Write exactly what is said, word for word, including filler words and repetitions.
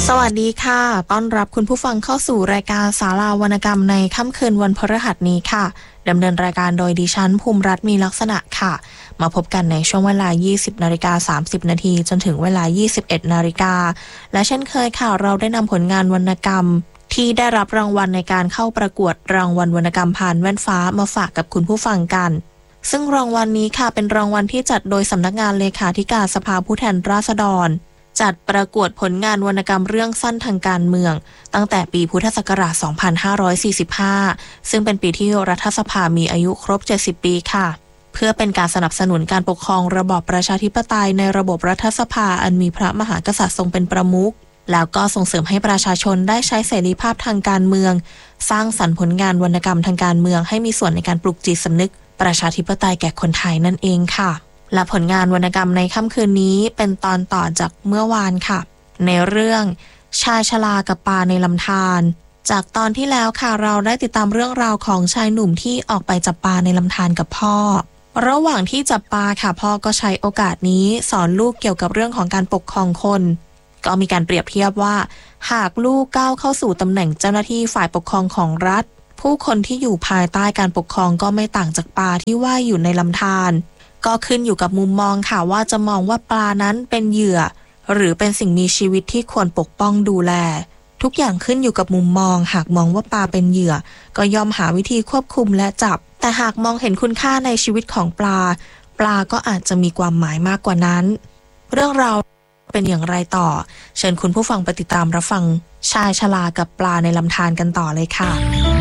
สวัสดีค่ะต้อนรับคุณผู้ฟังเข้าสู่รายการศาลาวรรณกรรมในค่ำคืนวันพฤหัสนี้ค่ะดำเนินรายการโดยดิฉันภูมิรัตน์มีลักษณะค่ะมาพบกันในช่วงเวลา ยี่สิบนาฬิกาสามสิบนาทีจนถึงเวลา ยี่สิบเอ็ดนาฬิกาและเช่นเคยค่ะเราได้นำผลงานวรรณกรรมที่ได้รับรางวัลในการเข้าประกวดรางวัลวรรณกรรมผ่านแว่นฟ้ามาฝากกับคุณผู้ฟังกันซึ่งรางวัลนี้ค่ะเป็นรางวัลที่จัดโดยสำนักงานเลขาธิการสภาผู้แทนราษฎรจัดประกวดผลงานวรรณกรรมเรื่องสั้นทางการเมืองตั้งแต่ปีพุทธศักราช สองพันห้าร้อยสี่สิบห้า ซึ่งเป็นปีที่รัฐสภามีอายุครบ เจ็ดสิบ ปีค่ะเพื่อเป็นการสนับสนุนการปกครองระบอบประชาธิปไตยในระบบรัฐสภาอันมีพระมหากษัตริย์ทรงเป็นประมุขแล้วก็ส่งเสริมให้ประชาชนได้ใช้เสรีภาพทางการเมืองสร้างสรรค์ผลงานวรรณกรรมทางการเมืองให้มีส่วนในการปลุกจิตสำนึกประชาธิปไตยแก่คนไทยนั่นเองค่ะและผลงานวรรณกรรมในค่ำคืนนี้เป็นตอนต่อจากเมื่อวานค่ะในเรื่องชายชรากับปลาในลำธารจากตอนที่แล้วค่ะเราได้ติดตามเรื่องราวของชายหนุ่มที่ออกไปจับปลาในลำธารกับพ่อระหว่างที่จับปลาค่ะพ่อก็ใช้โอกาสนี้สอนลูกเกี่ยวกับเรื่องของการปกครองคนก็มีการเปรียบเทียบว่าหากลูกก้าวเข้าสู่ตำแหน่งเจ้าหน้าที่ฝ่ายปกครองของรัฐผู้คนที่อยู่ภายใต้การปกครองก็ไม่ต่างจากปลาที่ว่ายอยู่ในลำธารก็ขึ้นอยู่กับมุมมองค่ะว่าจะมองว่าปลานั้นเป็นเหยื่อหรือเป็นสิ่งมีชีวิตที่ควรปกป้องดูแลทุกอย่างขึ้นอยู่กับมุมมองหากมองว่าปลาเป็นเหยื่อก็ย่อมหาวิธีควบคุมและจับแต่หากมองเห็นคุณค่าในชีวิตของปลาปลาก็อาจจะมีความหมายมากกว่านั้นเรื่องราวเป็นอย่างไรต่อเชิญคุณผู้ฟังไปติดตามรับฟังชายชรากับปลาในลำธารกันต่อเลยค่ะ